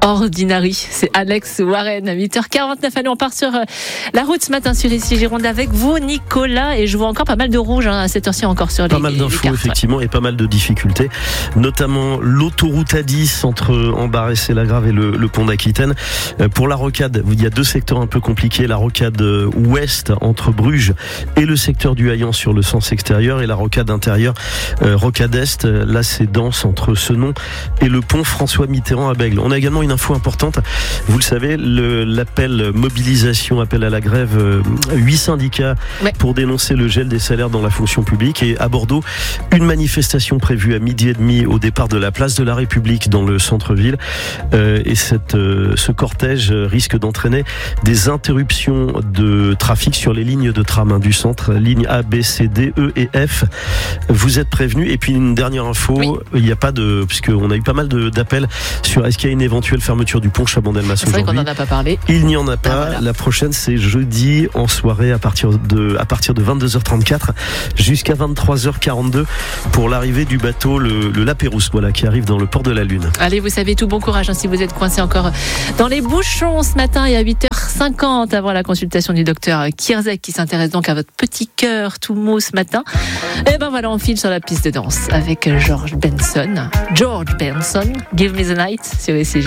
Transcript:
Ordinary, c'est Alex Warren à 8h49. Allez, on part sur la route ce matin sur ici Gironde avec vous, Nicolas, et je vois encore pas mal de rouge à cette heure-ci encore sur les pas mal d'infos effectivement, et pas mal de difficultés, notamment l'autoroute A10 entre Ambarès et Lagrave et le pont d'Aquitaine. Pour la rocade, il y a deux secteurs un peu compliqués, la rocade ouest entre Bruges et le secteur du Haillan sur le sens extérieur, et la rocade intérieure, rocade est, là c'est dense entre Senon et le pont François Mitterrand à Bègles. On a également une info importante, vous le savez, l'appel mobilisation, appel à la grève, 8 syndicats pour dénoncer le gel des salaires dans la fonction publique, et à Bordeaux, une manifestation prévue à 12h30 au départ de la place de la République dans le centre-ville, et ce cortège risque d'entraîner des interruptions de trafic sur les lignes de tram du centre, lignes A, B, C, D, E et F. Vous êtes prévenus. Et puis une dernière info, il n'y a pas puisqu'on a eu pas mal d'appels sur est-ce qu'il y a une éventuelle fermeture du pont Chaban-Delmas aujourd'hui. C'est vrai qu'on n'en a pas parlé. Il n'y en a pas. Voilà. La prochaine, c'est jeudi en soirée à partir de 22h34 jusqu'à 23h42 pour l'arrivée du bateau le Lapérouse, qui arrive dans le port de la Lune. Allez, vous savez, tout bon courage si vous êtes coincé encore dans les bouchons ce matin, et à 8h50 avant la consultation du docteur Kierzek qui s'intéresse donc à votre petit cœur tout mou ce matin. Et ben voilà, on file sur la piste de danse avec George Benson, Give Me the Night sur ECG.